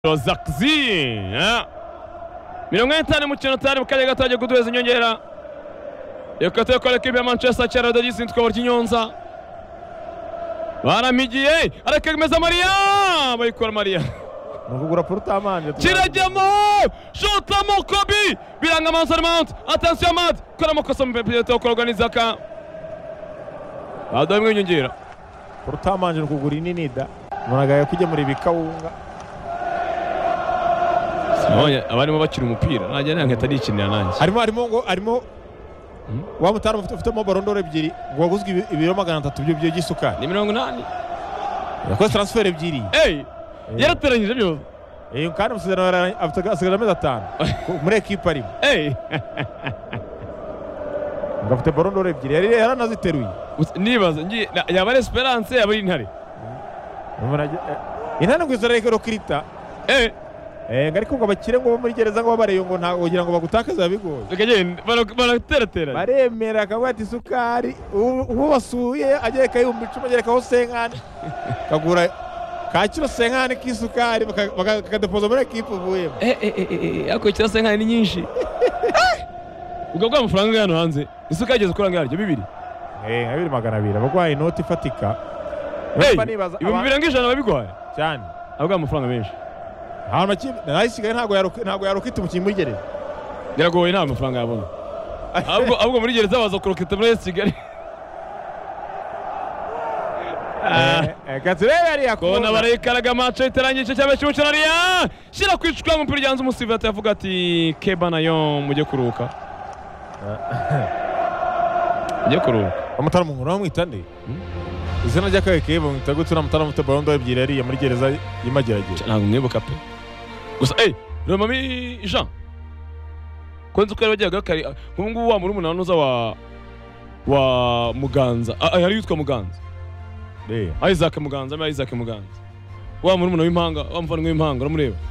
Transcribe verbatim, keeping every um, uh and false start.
Zakzi mirongo itanu mu kintu tari bukajya gatajya kuduheza inyongera yakataye kwa ekipe ya Manchester cyara dagisi ntwa baryinyonza baramigiye arakemeza Maria bayikora Maria nugura porta amanje kirajyamo shotamo Kobi biranga Mansur Mount attention Mad kora makosa mpepete organiza ka adamwe inyongera porta amanje nukugura ininida munagaye kujya muri bikawunga Oya abarimo bakira umupira najya nanketa nikinira nanjye harimo harimo ngo harimo wa mutara ufite mo barondoro ebyiri ngo waguzwe ibiro magana atatu byo byo gisukari ni mirongo inani yakoze transfer ebyiri eh yarateranyije byo eh kandi musezerano afite asigaje amezi atanu muri equipe arimo eh ngo afite barondoro ebyiri yari yaranaziteruye nibaza ngiye yaba Esperance yaba intare intare ngo izareka rokirita eh Eh ngariko ngo bakire ngo muri gereza ngo babareyo ngo nta ugira ngo bagutakaza bigoye. Ukagenda baratera Baremera akabati sukari uwo basuye agiye kayumba icuma agiye kaho senkane. Kagura ka kilo senkane kisukari bakadepoza muri equipe vuye. Eh eh eh ako kilo senkane ni nyinshi. Ugabwa amafaranga hano hanze. Isuka yageze kuri angaryo bibiri. Eh abiri magana abiri abagwaye inoti ifatika. Niba nibaza ibihumbi birangijana babigwaye. Cyane. Abagwa amafaranga menshi. Hano makipe nayisigaye ntago yaruka ntago yarukita umukinnyi muri gereza. Biragoye nta mafaranga yabona. Ahubwo ahubwo muri gereza baza kurokita muri Kigali. Eh gaturebe ari yakona. Kona barayikaraga match iteranyije cyane cy'umucyo nariya. Shira kwicwa mu mpira ryanze umusifuzi atavuga ati Keba nayo mujye kuruka. Mujye kuruka. Amutara mu nkuru mwitande. Izina rya Keba mwitagutu na mutara mute barondo ebyiri yari muri gereza y'Imageragere. Ntabwo mwibuka pe. Gusa eh Romami Jean Kwanza ko yabajyaga kari nkungu wa muri umunani uza wa wa Muganza ah yari yitwa Muganza eh Isaac Muganza ama Isaac Muganza wa muri umunani w'impanga wa muvana w'impanga uramureba